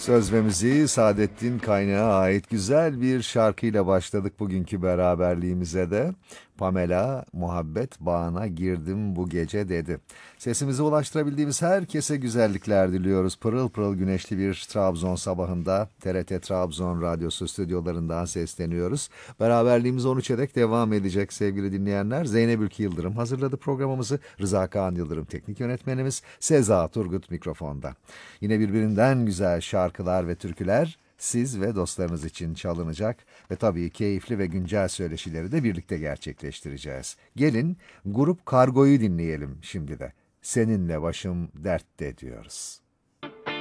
Söz ve müziği Saadettin Kaynağı ait güzel bir şarkıyla başladık bugünkü beraberliğimize de. Pamela, muhabbet bağına girdim bu gece dedi. Sesimizi ulaştırabildiğimiz herkese güzellikler diliyoruz. Pırıl pırıl güneşli bir Trabzon sabahında TRT Trabzon Radyosu stüdyolarından sesleniyoruz. Beraberliğimiz 13'e dek devam edecek sevgili dinleyenler. Zeynep Ülke Yıldırım hazırladı programımızı. Rıza Kaan Yıldırım teknik yönetmenimiz. Seza Turgut mikrofonda. Yine birbirinden güzel şarkılar ve türküler siz ve dostlarınız için çalınacak ve tabii keyifli ve güncel söyleşileri de birlikte gerçekleştireceğiz. Gelin Grup Kargo'yu dinleyelim şimdi de. Seninle başım dertte diyoruz.